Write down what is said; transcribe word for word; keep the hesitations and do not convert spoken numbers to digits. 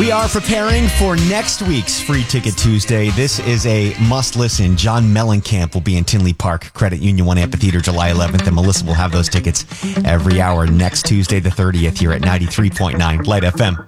We are preparing for next week's Free Ticket Tuesday. This is a must-listen. John Mellencamp will be in Tinley Park, Credit Union One Amphitheater, July eleventh, and Melissa will have those tickets every hour next Tuesday the thirtieth here at ninety-three point nine Light F M.